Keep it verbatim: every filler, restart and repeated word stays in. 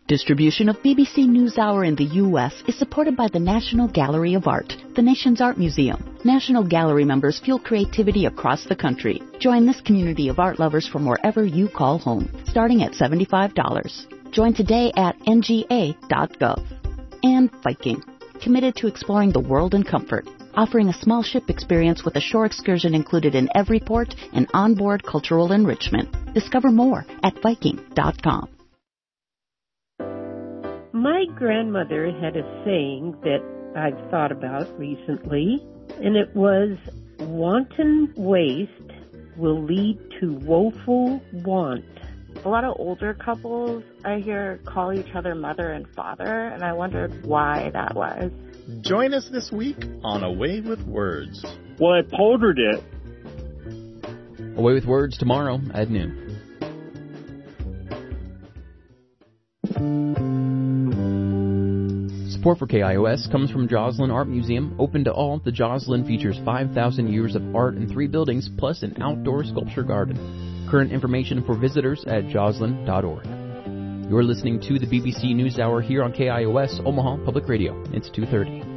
Distribution of B B C NewsHour in the U S is supported by the National Gallery of Art, the nation's art museum. National Gallery members fuel creativity across the country. Join this community of art lovers from wherever you call home, starting at seventy-five dollars. Join today at N G A dot gov. And Viking, committed to exploring the world in comfort, offering a small ship experience with a shore excursion included in every port and onboard cultural enrichment. Discover more at Viking dot com. My grandmother had a saying that I've thought about recently, and it was, wanton waste will lead to woeful want. A lot of older couples I hear call each other mother and father, and I wondered why that was. Join us this week on Away with Words. Well, I powdered it. Away with Words tomorrow at noon. Support for K I O S comes from Joslyn Art Museum. Open to all, the Joslyn features five thousand years of art in three buildings, plus an outdoor sculpture garden. Current information for visitors at joslyn dot org. You're listening to the B B C NewsHour here on K I O S Omaha Public Radio. It's two thirty.